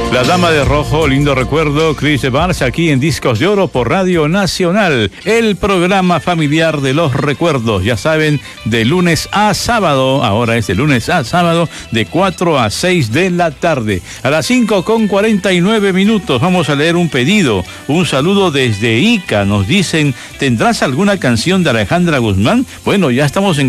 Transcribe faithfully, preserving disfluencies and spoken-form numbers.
La Dama de Rojo, lindo recuerdo, Chris Evans, aquí en Discos de Oro por Radio Nacional, el programa familiar de los recuerdos, ya saben, de lunes a sábado, ahora es de lunes a sábado, de cuatro a seis de la tarde. A las cinco con cuarenta y nueve minutos vamos a leer un pedido, un saludo desde Ica, nos dicen, ¿tendrás alguna canción de Alejandra Guzmán? Bueno, ya estamos en